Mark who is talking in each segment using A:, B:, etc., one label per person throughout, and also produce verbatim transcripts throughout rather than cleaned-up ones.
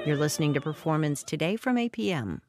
A: You're listening to Performance Today from A P M.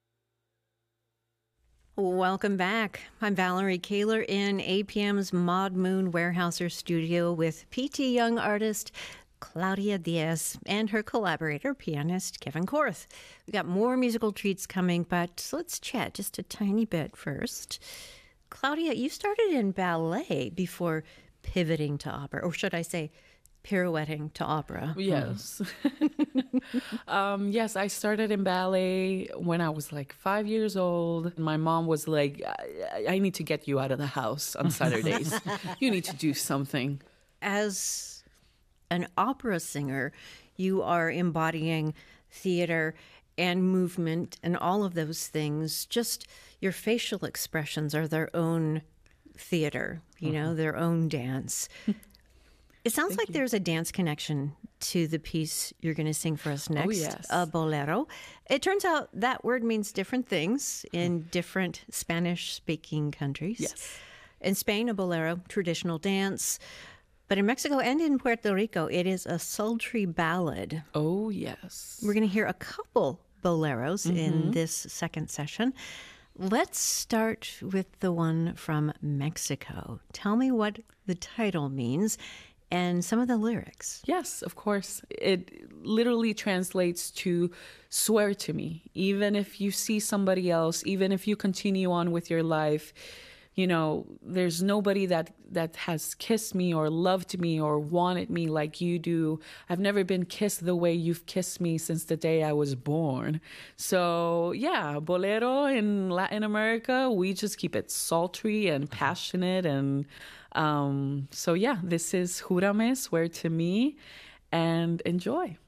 A: Welcome back. I'm Valerie Kaler in A P M's Maud Moon Weyerhaeuser studio with P T young artist Claudia Diaz and her collaborator, pianist Kevin Korth. We've got more musical treats coming, but let's chat just a tiny bit first. Claudia, you started in ballet before pivoting to opera, or should I say pirouetting to opera?
B: Yes. um, yes, I started in ballet when I was like five years old. My mom was like, I, I need to get you out of the house on Saturdays. You need to do something.
A: As an opera singer, you are embodying theater and movement and all of those things. Just your facial expressions are their own theater, you mm-hmm. know, their own dance. It sounds
B: Thank
A: like
B: you.
A: There's a dance connection to the piece you're going to sing for us next,
B: oh, yes.
A: a bolero. It turns out that word means different things in different Spanish-speaking countries.
B: Yes.
A: In Spain, a bolero, traditional dance. But in Mexico and in Puerto Rico, it is a sultry ballad.
B: Oh, yes.
A: We're going to hear a couple boleros mm-hmm. in this second session. Let's start with the one from Mexico. Tell me what the title means and some of the lyrics.
B: Yes, of course. It literally translates to swear to me. Even if you see somebody else, even if you continue on with your life, you know, there's nobody that, that has kissed me or loved me or wanted me like you do. I've never been kissed the way you've kissed me since the day I was born. So, yeah, bolero in Latin America, we just keep it sultry and passionate. And um, so, yeah, this is Júrame, Swear to Me, and enjoy.